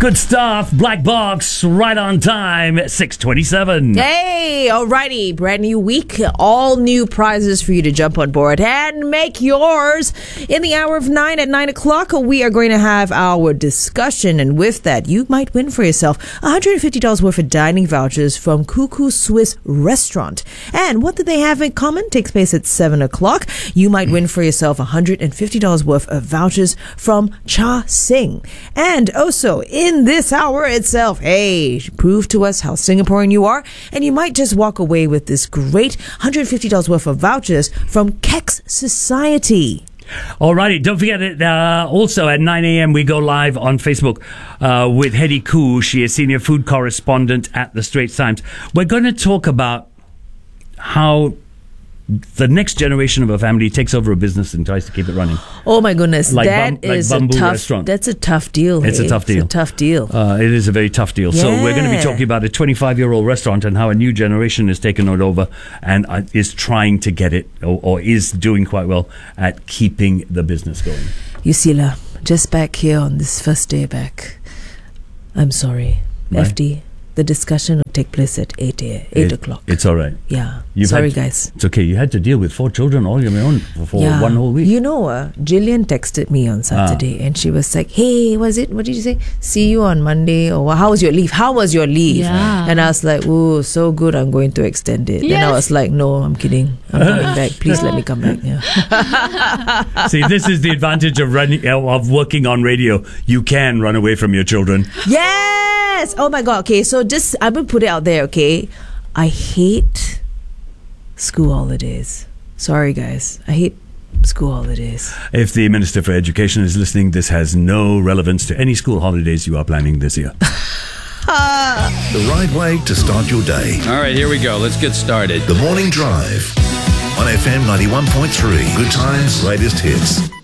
Good stuff. Black Box, right on time at 6:27. Hey, alrighty. Brand new week. All new prizes for you to jump on board and make yours. In the hour of 9 at 9 o'clock, we are going to have our discussion. And with that, you might win for yourself $150 worth of dining vouchers from Cuckoo Swiss Restaurant. And what do they have in common? Takes place at 7 o'clock. You might win for yourself $150 worth of vouchers from Cha Sing. And also, in this hour itself, hey, prove to us how Singaporean you are, and you might just walk away with this great $150 worth of vouchers from Kex Society. Alrighty, don't forget it. Also at 9 a.m. we go live on Facebook with Hedy Koo. She is senior food correspondent at the Straits Times. We're going to talk about how the next generation of a family takes over a business and tries to keep it running. Oh my goodness, Like that is a Bamboo tough. Restaurant. That's a tough deal. It's a tough deal. It's a tough deal. It is a very tough deal. So we're going to be Yeah. talking about a 25-year-old restaurant and how a new generation is taking it over and is trying to get it or is doing quite well at keeping the business going. Yusila, just back here on this first day back. I'm sorry, Right. FD. The discussion will take place at 8 o'clock. It's all right. Yeah. You've Sorry, had- guys. It's okay. You had to deal with 4 children all on your own for one whole week. You know, Jillian texted me on Saturday and she was like, hey, what did you say? See you on Monday. Or how was your leave? How was your leave? Yeah. And I was like, oh, so good. I'm going to extend it. Yes. And I was like, no, I'm kidding. I'm coming back. Please let me come back. Yeah. See, this is the advantage of working on radio. You can run away from your children. Yes. Oh my God. Okay. So just, I'm going to put it out there. Okay. I hate school holidays. Sorry, guys. I hate school holidays. If the Minister for Education is listening, this has no relevance to any school holidays you are planning this year. The right way to start your day. All right, here we go. Let's get started. The Morning Drive on FM 91.3. Good times, latest hits.